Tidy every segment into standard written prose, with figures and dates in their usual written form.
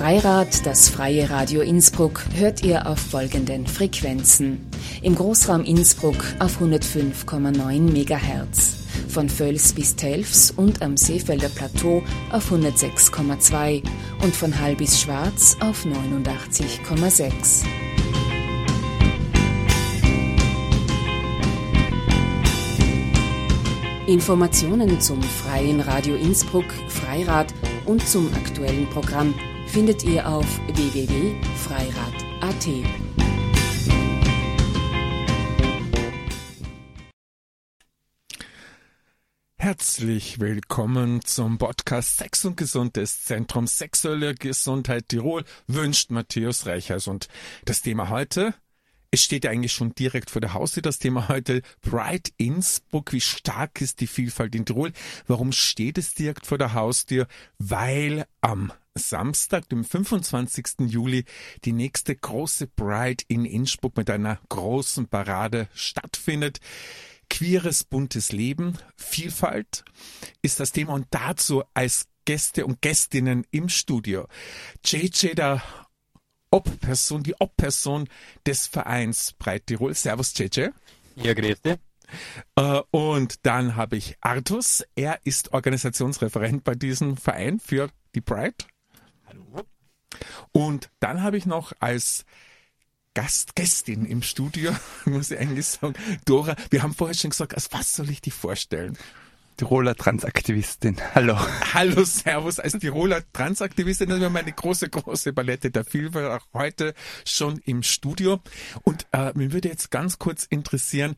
Freirad, das freie Radio Innsbruck, hört ihr auf folgenden Frequenzen. Im Großraum Innsbruck auf 105,9 MHz, von Völs bis Telfs und am Seefelder Plateau auf 106,2 und von Hall bis Schwarz auf 89,6. Informationen zum Freien Radio Innsbruck, Freirad und zum aktuellen Programm findet ihr auf www.freirad.at. Herzlich willkommen zum Podcast Sex und Gesund des Zentrums Sexuelle Gesundheit Tirol, wünscht Matthäus Reichers. Und das Thema heute, es steht eigentlich schon direkt vor der Haustür, das Thema heute Pride Innsbruck. Wie stark ist die Vielfalt in Tirol? Warum steht es direkt vor der Haustür? Weil am Samstag, dem 25. Juli, die nächste große Pride in Innsbruck mit einer großen Parade stattfindet. Queeres, buntes Leben, Vielfalt ist das Thema und dazu als Gäste und Gästinnen im Studio JJ, der die Obperson des Vereins Pride Tirol. Servus JJ. Ja, grüß dich. Und dann habe ich Artus, er ist Organisationsreferent bei diesem Verein für die Pride. Hallo. Und dann habe ich noch als Gästin im Studio, muss ich eigentlich sagen, Dora. Wir haben vorher schon gesagt, als was soll ich dich vorstellen? Tiroler Transaktivistin. Hallo. Hallo, servus. Als Tiroler Transaktivistin, das ist meine große Palette der Vielfalt, auch heute schon im Studio. Und mich würde jetzt ganz kurz interessieren,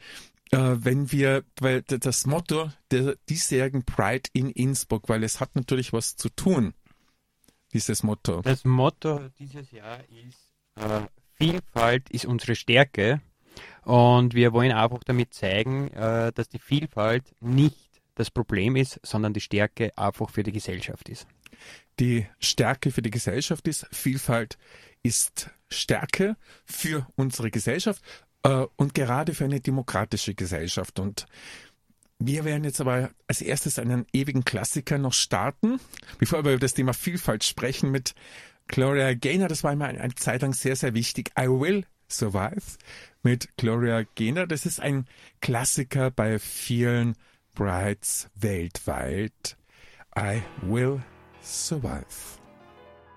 weil das Motto der diesjährigen Pride in Innsbruck, weil es hat natürlich was zu tun, dieses Motto. Das Motto dieses Jahr ist Vielfalt ist unsere Stärke und wir wollen einfach damit zeigen, dass die Vielfalt nicht das Problem ist, sondern die Stärke einfach für die Gesellschaft ist. Die Stärke für die Gesellschaft ist, Vielfalt ist Stärke für unsere Gesellschaft und gerade für eine demokratische Gesellschaft. Und wir werden jetzt aber als erstes einen ewigen Klassiker noch starten, bevor wir über das Thema Vielfalt sprechen, mit Gloria Gaynor. Das war mir eine Zeit lang sehr, sehr wichtig. I Will Survive mit Gloria Gaynor. Das ist ein Klassiker bei vielen Brides weltweit. I Will Survive.